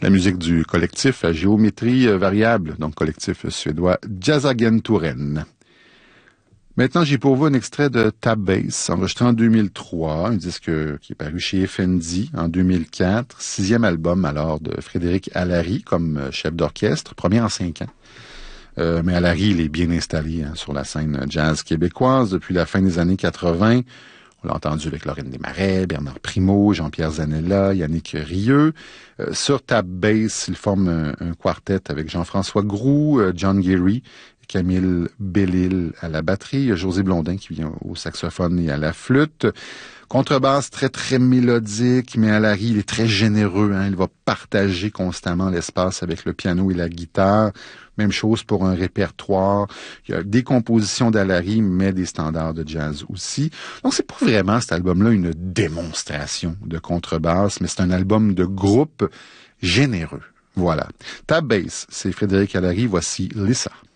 La musique du collectif à géométrie variable, donc collectif suédois Jazzagenturen. Maintenant, j'ai pour vous un extrait de Tab Bass, enregistré en 2003, un disque qui est paru chez Effendi en 2004, sixième album alors de Frédéric Allary comme chef d'orchestre, premier en 5 ans. Mais Allary, il est bien installé sur la scène jazz québécoise depuis la fin des années 80. On l'a entendu avec Lorraine Desmarais, Bernard Primo, Jean-Pierre Zanella, Yannick Rieu. Sur Tab Bass, il forme un quartet avec Jean-François Groux, John Geary, Camille Bellil à la batterie, José Blondin qui vient au saxophone et à la flûte. Contrebasse très, très mélodique, mais Allary, il est très généreux. Il va partager constamment l'espace avec le piano et la guitare. Même chose pour un répertoire. Il y a des compositions d'Allary, mais des standards de jazz aussi. Donc, c'est pas vraiment, cet album-là, une démonstration de contrebasse, mais c'est un album de groupe généreux. Voilà. Tab Bass, c'est Frédéric Allary. Voici Lisa.